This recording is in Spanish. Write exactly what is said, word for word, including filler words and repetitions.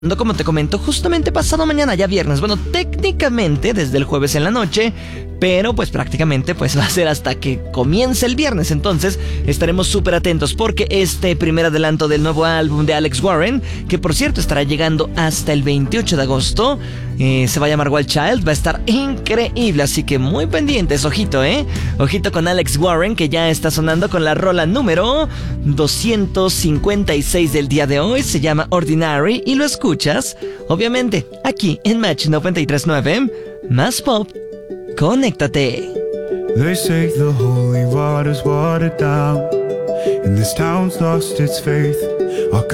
Como te comento, justamente pasado mañana, ya viernes. Bueno, técnicamente desde el jueves en la noche, pero pues prácticamente pues va a ser hasta que comience el viernes. Entonces estaremos súper atentos porque este primer adelanto del nuevo álbum de Alex Warren, que por cierto estará llegando hasta el veintiocho de agosto, eh, se va a llamar Wild Child, va a estar increíble. Así que muy pendientes, ojito, eh Ojito con Alex Warren, que ya está sonando con la rola número doscientos cincuenta y seis del día de hoy. Se llama Ordinary y lo escuchas obviamente aquí en Match noventa y tres punto nueve. Más pop, conéctate. They say the holy water's watered down, and this town's lost its faith. Our